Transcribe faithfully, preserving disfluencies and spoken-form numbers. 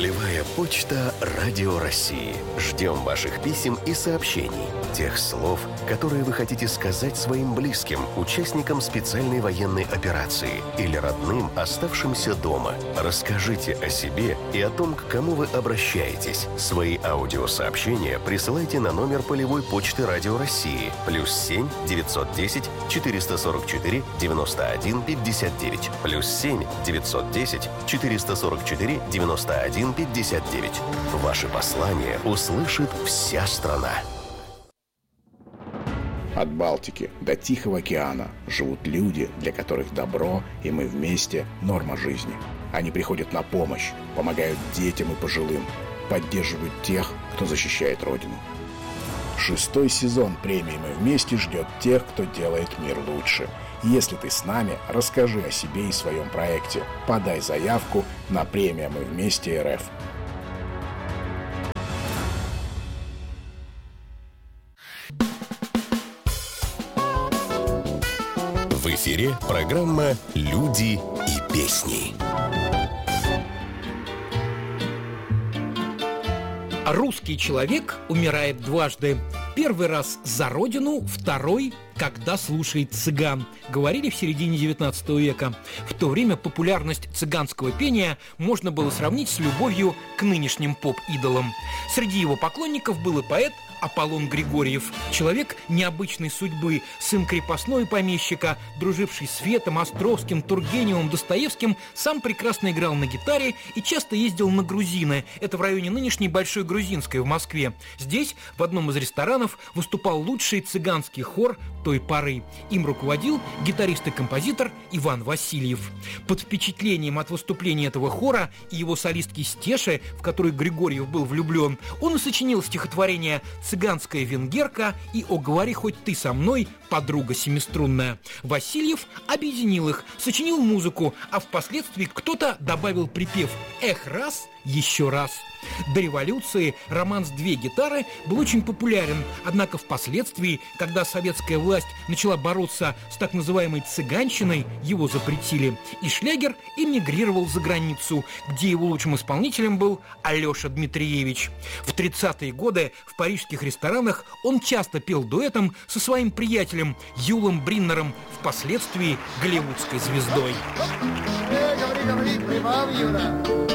Полевая почта Радио России. Ждем ваших писем и сообщений. Тех слов, которые вы хотите сказать своим близким, участникам специальной военной операции или родным, оставшимся дома. Расскажите о себе и о том, к кому вы обращаетесь. Свои аудиосообщения присылайте на номер полевой почты Радио России. Плюс семь девятьсот десять четыреста сорок четыре девяносто один пятьдесят девять. Плюс семь девятьсот десять четыреста сорок четыре девяносто один пятьдесят девять. Ваши послания услышит вся страна. От Балтики до Тихого океана живут люди, для которых добро и мы вместе – норма жизни. Они приходят на помощь, помогают детям и пожилым, поддерживают тех, кто защищает Родину. Шестой сезон премии «Мы вместе» ждет тех, кто делает мир лучше. Если ты с нами, расскажи о себе и своем проекте. Подай заявку на премию «Мы вместе РФ». В эфире программа «Люди и песни». Русский человек умирает дважды. Первый раз за родину, второй – когда слушает цыган, говорили в середине девятнадцатого века. В то время популярность цыганского пения можно было сравнить с любовью к нынешним поп-идолам. Среди его поклонников был и поэт Аполлон Григорьев, человек необычной судьбы, сын крепостного и помещика, друживший с Светом, Островским, Тургеневым, Достоевским, сам прекрасно играл на гитаре и часто ездил на Грузины. Это в районе нынешней Большой Грузинской в Москве. Здесь, в одном из ресторанов, выступал лучший цыганский хор той поры. Им руководил гитарист и композитор Иван Васильев. Под впечатлением от выступления этого хора и его солистки Стеши, в которую Григорьев был влюблен, он и сочинил стихотворение «Цыганская венгерка» и «О, говори хоть ты со мной, подруга семиструнная». Васильев объединил их, сочинил музыку, а впоследствии кто-то добавил припев «Эх, раз, еще раз». До революции романс «Две гитары» был очень популярен, однако впоследствии, когда советская власть начала бороться с так называемой цыганщиной, его запретили, и шлягер эмигрировал за границу, где его лучшим исполнителем был Алеша Дмитриевич. В тридцатые годы в парижских ресторанах он часто пел дуэтом со своим приятелем Юлом Бриннером, впоследствии голливудской звездой.